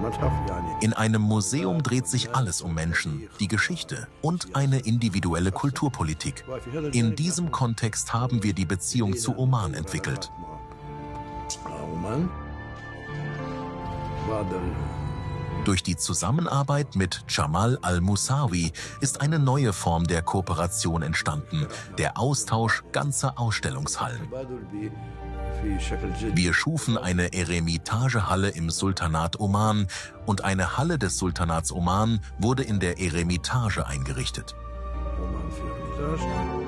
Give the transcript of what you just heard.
In einem Museum dreht sich alles um Menschen, die Geschichte und eine individuelle Kulturpolitik. In diesem Kontext haben wir die Beziehung zu Oman entwickelt. Durch die Zusammenarbeit mit Jamal Al-Musawi ist eine neue Form der Kooperation entstanden, der Austausch ganzer Ausstellungshallen. Wir schufen eine Eremitagehalle im Sultanat Oman und eine Halle des Sultanats Oman wurde in der Eremitage eingerichtet.